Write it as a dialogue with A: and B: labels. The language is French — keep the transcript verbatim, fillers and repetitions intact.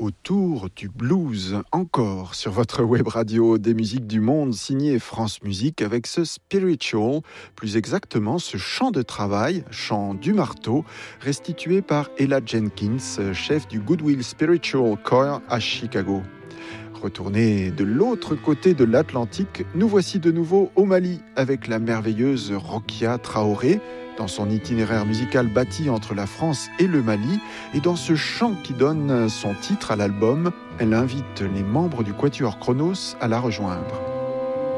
A: autour du blues, encore sur votre web radio des musiques du monde signé France Musique avec ce spiritual, plus exactement ce chant de travail, chant du marteau, restitué par Ella Jenkins, chef du Goodwill Spiritual Choir à Chicago. Retourné de l'autre côté de l'Atlantique, nous voici de nouveau au Mali avec la merveilleuse Rokia Traoré, dans son itinéraire musical bâti entre la France et le Mali, et dans ce chant qui donne son titre à l'album, elle invite les membres du Quatuor Chronos à la rejoindre.